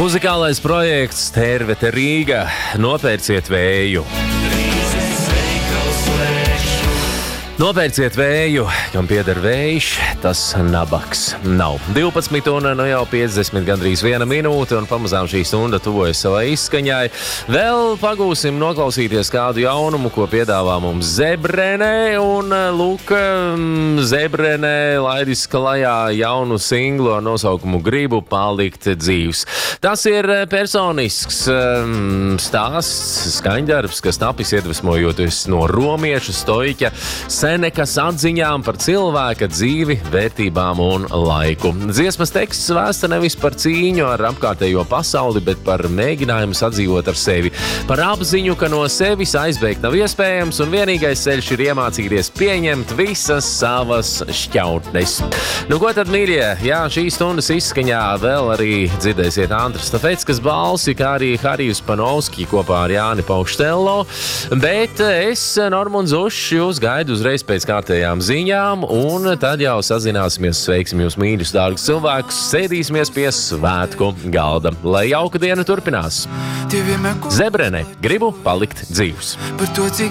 Muzikālais projekts Tervete Rīga. Nopērciet vēju. Nopērciet vēju, kam pieder vējš, tas nabaks nav. 12 un nu jau 50 gandrīz 1 minūte, un pamazām šī stunda tuvojas savai izskaņai. Vēl pagūsim noklausīties kādu jaunumu, ko piedāvā mums Zebrene, un lūk, Zebrene laidis klajā jaunu singlu ar nosaukumu Gribu palikt dzīvs. Tas ir personisks stāsts, skaņdarbs, kas tapis iedvesmojoties no romiešu stoiķa Senekas atziņām par cilvēka dzīvi, vērtībām un laiku. Dziesmas teksts vēsta nevis par cīņu ar apkārtējo pasauli, bet par mēģinājumu sadzīvot ar sevi. Par apziņu, ka no sevis aizbēgt nav iespējams un vienīgais ceļš ir iemācīties pieņemt visas savas šķautnes. Nu, ko tad, mīļie? Jā, šīs stundas izskaņā vēl arī dzirdēsiet Andras Stafetskas balsi, kā arī Harijus Panovski kopā ar Jāni Paukštello. Bet es, Normunds Ušs, jūs gaidu uzreiz pēc kārtējām ziņām, un tad jau sazināsimies, sveiksim jūs mīļus, dārgus cilvēkus, sēdīsimies pie svētku galda. Lai jauka diena turpinās. Zebrene, gribu palikt dzīvs. Par to, cik